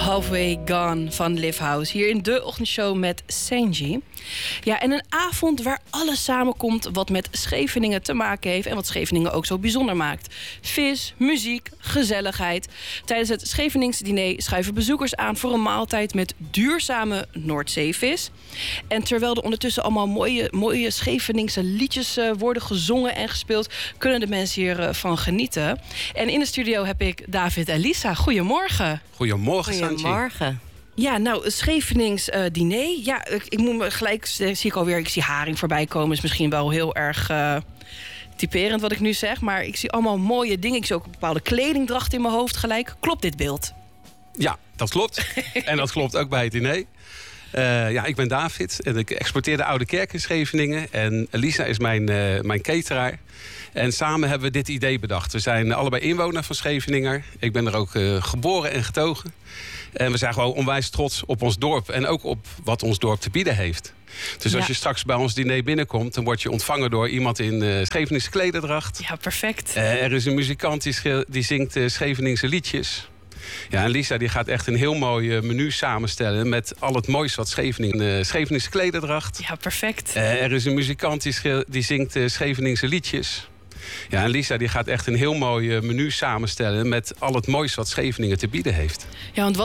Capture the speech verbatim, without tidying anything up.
Halfway Gone van Live House. Hier in de ochtendshow met Sanji. Ja, en een avond waar alles samenkomt wat met Scheveningen te maken heeft en wat Scheveningen ook zo bijzonder maakt. Vis, muziek, gezelligheid. Tijdens het Scheveningse diner schuiven bezoekers aan voor een maaltijd met duurzame Noordzeevis. En terwijl er ondertussen allemaal mooie, mooie Scheveningse liedjes uh, worden gezongen en gespeeld, kunnen de mensen hiervan uh, van genieten. En in de studio heb ik David en Lisa. Goedemorgen. Goedemorgen, Sanji. Goedemorgen. Ja, nou, het Schevenings uh, diner. Ja, ik, ik moet me gelijk, zie ik alweer, ik zie haring voorbij komen. Is misschien wel heel erg uh, typerend wat ik nu zeg. Maar ik zie allemaal mooie dingen. Ik zie ook een bepaalde kledingdracht in mijn hoofd gelijk. Klopt dit beeld? Ja, dat klopt. En dat klopt ook bij het diner. Uh, ja, ik ben David en ik exporteer de Oude Kerk in Scheveningen. En Lisa is mijn, uh, mijn cateraar. En samen hebben we dit idee bedacht. We zijn allebei inwoner van Scheveningen. Ik ben er ook uh, geboren en getogen. En we zijn gewoon onwijs trots op ons dorp en ook op wat ons dorp te bieden heeft. Dus als ja. je straks bij ons diner binnenkomt, dan word je ontvangen door iemand in uh, Scheveningse klederdracht. Ja, perfect. Uh, er is een muzikant die, sch- die zingt uh, Scheveningse liedjes. Ja, en Lisa die gaat echt een heel mooi uh, menu samenstellen met al het moois wat Scheveningen, uh, Scheveningse klederdracht. Ja, perfect. Uh, er is een muzikant die, sch- die zingt uh, Scheveningse liedjes. Ja, en Lisa die gaat echt een heel mooi uh, menu samenstellen met al het moois wat Scheveningen te bieden heeft. Ja, want wat